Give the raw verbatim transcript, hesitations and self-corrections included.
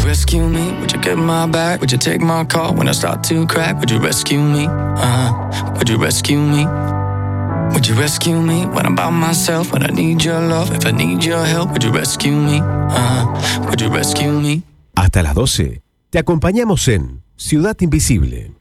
rescue me? Would you get my back? Would you take my call when I start to crack? Would you rescue me? Uh-huh. Would you rescue me? Would you rescue me when I'm by myself? When I need your love, if I need your help, would you rescue me? Uh-huh. Would you rescue me? Hasta las doce, te acompañamos en Ciudad Invisible.